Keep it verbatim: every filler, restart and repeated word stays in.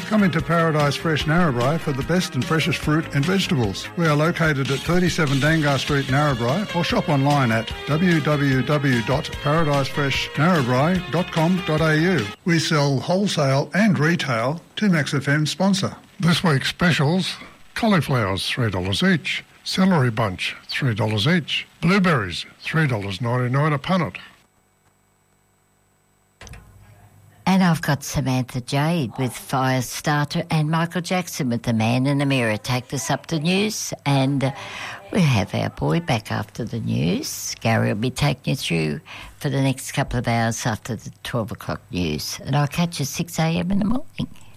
Come into Paradise Fresh Narrabri for the best and freshest fruit and vegetables. We are located at thirty-seven Dangar Street, Narrabri, or shop online at w w w dot paradise fresh narrabri dot com dot a u. We sell wholesale and retail to Max F M sponsor. This week's specials: cauliflowers, three dollars each. Celery bunch, three dollars each. Blueberries, three dollars ninety-nine a punnet. And I've got Samantha Jade with Firestarter and Michael Jackson with The Man in the Mirror. Take this up to news, and we'll have our boy back after the news. Gary will be taking you through for the next couple of hours after the twelve o'clock news. And I'll catch you at six a m in the morning.